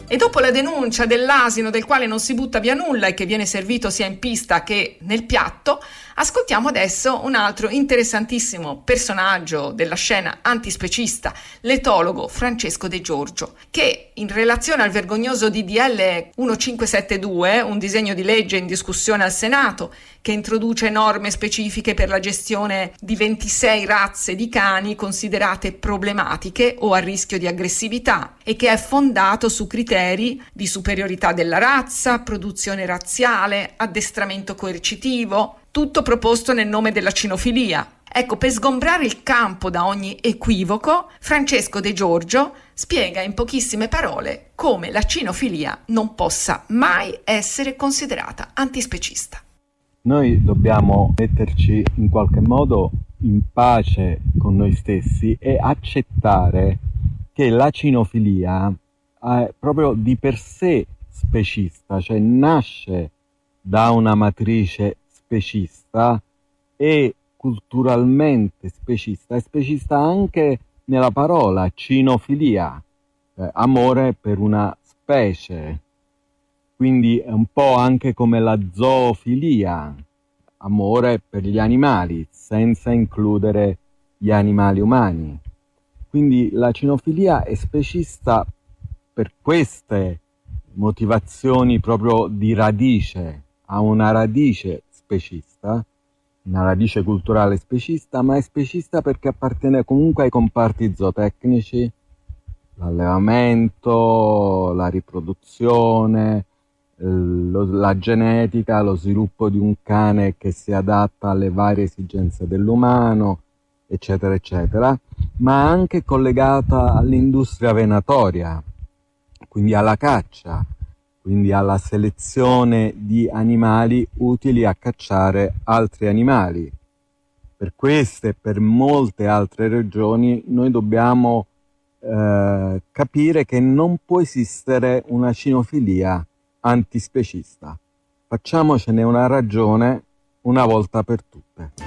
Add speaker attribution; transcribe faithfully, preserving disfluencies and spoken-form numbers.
Speaker 1: E dopo la denuncia dell'asino del quale non si butta via nulla e che viene servito sia in pista che nel piatto, ascoltiamo adesso un altro interessantissimo personaggio della scena antispecista, l'etologo Francesco De Giorgio, che in relazione al vergognoso D D L millecinquecentosettantadue, un disegno di legge in discussione al Senato che introduce norme specifiche per la gestione di ventisei razze di cani considerate problematiche o a rischio di aggressività e che è fondato su criteri di superiorità della razza, produzione razziale, addestramento coercitivo, tutto proposto nel nome della cinofilia. Ecco, per sgombrare il campo da ogni equivoco, Francesco De Giorgio spiega in pochissime parole come la cinofilia non possa mai essere considerata antispecista.
Speaker 2: Noi dobbiamo metterci in qualche modo in pace con noi stessi e accettare che la cinofilia è proprio di per sé specista, cioè nasce da una matrice specista e culturalmente specista, è specista anche nella parola cinofilia, eh, amore per una specie, quindi è un po' anche come la zoofilia, amore per gli animali, senza includere gli animali umani. Quindi la cinofilia è specista per queste motivazioni proprio di radice, ha una radice specista, una radice culturale specista, ma è specista perché appartiene comunque ai comparti zootecnici, l'allevamento, la riproduzione, lo, la genetica, lo sviluppo di un cane che si adatta alle varie esigenze dell'umano, eccetera, eccetera, ma anche collegata all'industria venatoria, quindi alla caccia, quindi alla selezione di animali utili a cacciare altri animali. Per queste e per molte altre ragioni noi dobbiamo eh, capire che non può esistere una cinofilia antispecista. Facciamocene una ragione una volta per tutte.